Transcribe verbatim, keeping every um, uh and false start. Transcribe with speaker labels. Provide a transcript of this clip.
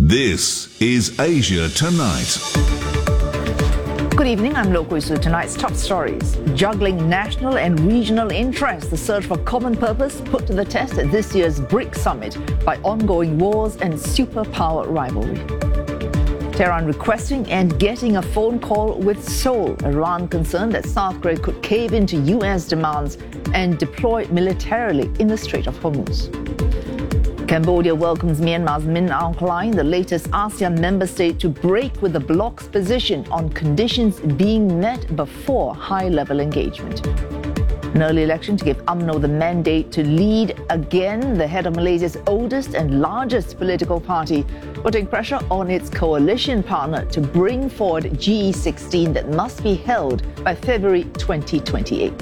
Speaker 1: This is Asia Tonight.
Speaker 2: Good evening, I'm Lo Kui Su. Tonight's top stories. Juggling national and regional interests, the search for common purpose put to the test at this year's BRICS summit by ongoing wars and superpower rivalry. Tehran requesting and getting a phone call with Seoul. Iran concerned that South Korea could cave into U S demands and deploy militarily in the Strait of Hormuz. Cambodia welcomes Myanmar's Min Aung Hlaing, the latest ASEAN member state, to break with the bloc's position on conditions being met before high-level engagement. An early election to give U M N O the mandate to lead again. The head of Malaysia's oldest and largest political party, putting pressure on its coalition partner to bring forward G E sixteen that must be held by February twenty twenty-eight.